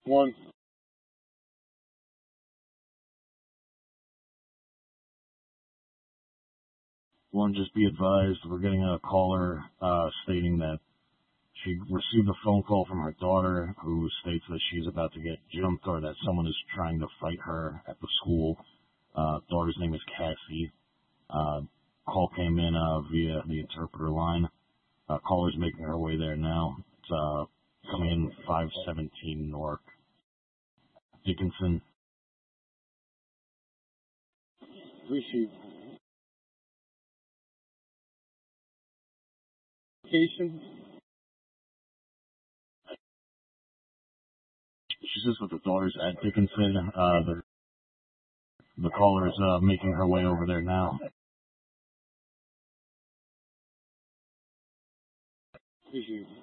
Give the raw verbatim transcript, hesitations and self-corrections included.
One. One, just be advised, we're getting a caller uh, stating that she received a phone call from her daughter who states that she's about to get jumped or that someone is trying to fight her at the school. Uh, daughter's name is Cassie. Uh, call came in uh, via the interpreter line. Uh, caller's making her way there now. It's uh, coming in five seventeen North Dickinson. Receive. Location. She says that the daughter's at Dickinson. Uh, the the caller is uh, making her way over there now. Receive.